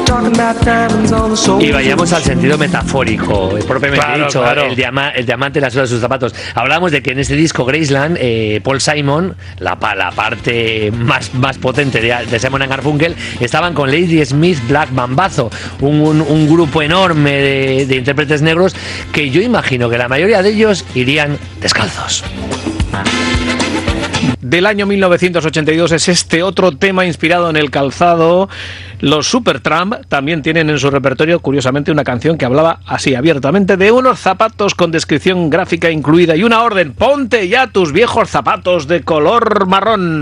Y vayamos al sentido metafórico, propiamente dicho, claro. El diamante en la suela de sus zapatos. Hablamos de que en este disco Graceland, Paul Simon, la parte más potente de Simon & Garfunkel, estaban con Lady Smith Black Mambazo, un grupo enorme de intérpretes negros que yo imagino que la mayoría de ellos irían descalzos. Del año 1982 es este otro tema inspirado en el calzado. Los Supertramp también tienen en su repertorio, curiosamente, una canción que hablaba así abiertamente de unos zapatos con descripción gráfica incluida y una orden: ponte ya tus viejos zapatos de color marrón.